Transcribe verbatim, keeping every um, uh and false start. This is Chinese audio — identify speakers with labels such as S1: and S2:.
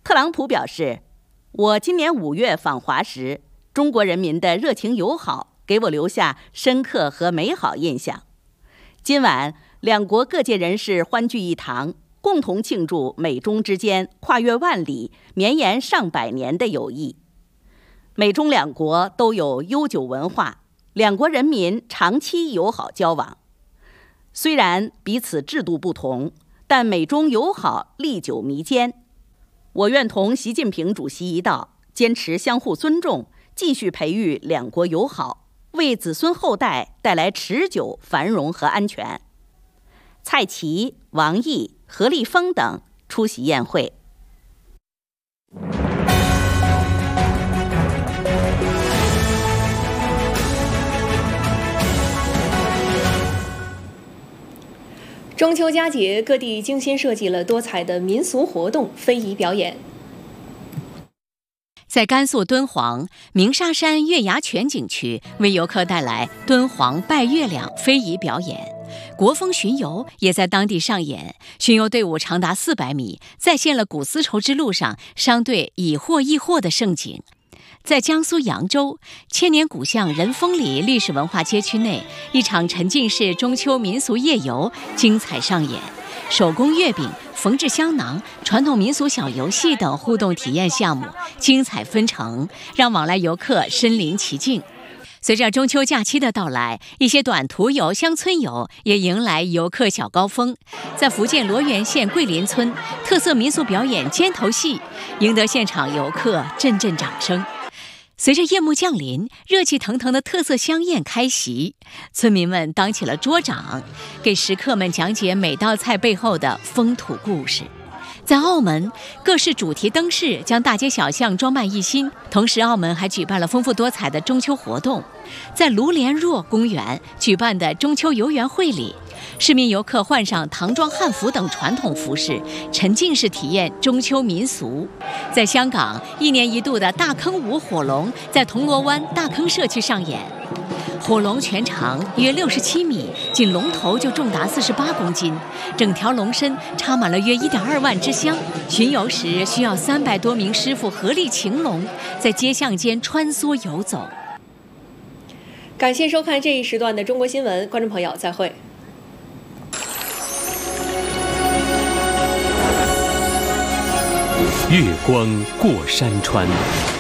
S1: 特朗普表示，我今年五月访华时，中国人民的热情友好给我留下深刻和美好印象。今晚，两国各界人士欢聚一堂，共同庆祝美中之间跨越万里、绵延上百年的友谊。美中两国都有悠久文化，两国人民长期友好交往。虽然彼此制度不同，但美中友好历久弥坚。我愿同习近平主席一道，坚持相互尊重，继续培育两国友好，为子孙后代带来持久繁荣和安全。蔡奇、王毅、何立峰等出席宴会。
S2: 中秋佳节，各地精心设计了多彩的民俗活动、非遗表演。
S3: 在甘肃敦煌鸣沙山月牙泉景区，为游客带来敦煌拜月亮非遗表演。国风巡游也在当地上演，巡游队伍长达四百米，再现了古丝绸之路上商队以货易货的盛景。在江苏扬州千年古巷仁丰里历史文化街区内，一场沉浸式中秋民俗夜游精彩上演，手工月饼、缝制香囊、传统民俗小游戏等互动体验项目精彩纷呈，让往来游客身临其境。随着中秋假期的到来，一些短途游、乡村游也迎来游客小高峰。在福建罗源县桂林村，特色民俗表演尖头戏赢得现场游客阵阵掌声。随着夜幕降临，热气腾腾的特色香宴开席，村民们当起了桌长，给食客们讲解每道菜背后的风土故事。在澳门，各式主题灯饰将大街小巷装扮一新，同时澳门还举办了丰富多彩的中秋活动。在卢连若公园举办的中秋游园会里，市民游客换上唐装汉服等传统服饰，沉浸式体验中秋民俗。在香港，一年一度的大坑舞火龙在铜锣湾大坑社区上演。火龙全长约六十七米，仅龙头就重达四十八公斤，整条龙身插满了约一点二万支香。巡游时需要三百多名师傅合力擒龙，在街巷间穿梭游走。
S2: 感谢收看这一时段的中国新闻，观众朋友再会。
S4: 月光过山川。